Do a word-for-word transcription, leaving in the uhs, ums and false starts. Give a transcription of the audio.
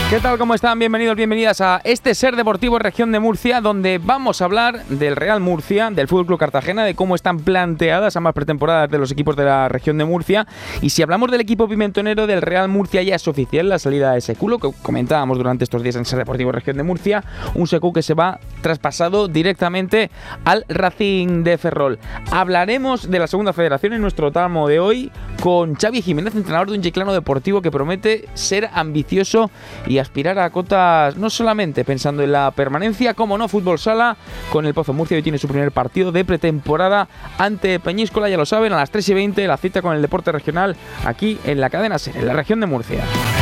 ¿Qué tal? ¿Cómo están? Bienvenidos, bienvenidas a este Ser Deportivo Región de Murcia, donde vamos a hablar del Real Murcia, del F C Cartagena, de cómo están planteadas ambas pretemporadas de los equipos de la Región de Murcia. Y si hablamos del equipo pimentonero del Real Murcia, ya es oficial la salida de Secu, lo que comentábamos durante estos días en Ser Deportivo Región de Murcia, un Secu que se va traspasado directamente al Racing de Ferrol. Hablaremos de la segunda federación en nuestro tramo de hoy con Xavi Jiménez, entrenador de un Chiclano Deportivo que promete ser ambicioso y aspirar a cotas, no solamente pensando en la permanencia, como no, fútbol sala, con el Pozo Murcia. Hoy tiene su primer partido de pretemporada ante Peñíscola, ya lo saben, a las tres y veinte, la cita con el deporte regional aquí en la cadena SER, en la Región de Murcia.